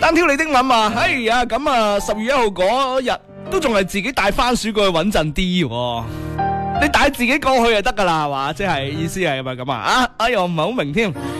單挑你的吻話，哎呀咁啊10月1號嗰日都仲係自己帶番薯過去穩陣啲喎。你帶自己過去就得噶啦，係嘛？即係意思係咪咁啊？哎呀，我唔係好明添。